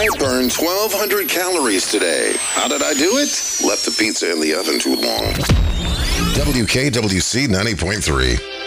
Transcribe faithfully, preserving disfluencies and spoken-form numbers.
I burned twelve hundred calories today. How did I do it? Left the pizza in the oven too long. W K W C ninety point three.